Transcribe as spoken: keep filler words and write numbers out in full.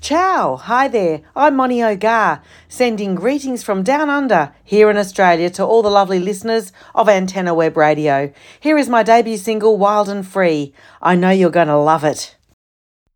Ciao, hi there, I'm Moni Ogar, sending greetings from down under here in Australia to all the lovely listeners of Antenna Web Radio. Here is my debut single, Wild and Free. I know you're going to love it.